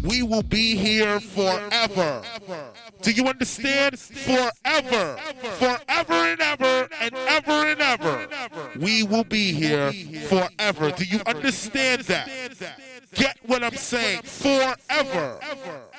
We will be here forever. Do you understand? Forever. Forever and ever and ever and ever. We will be here forever. Do you understand that? Get what I'm saying? Forever.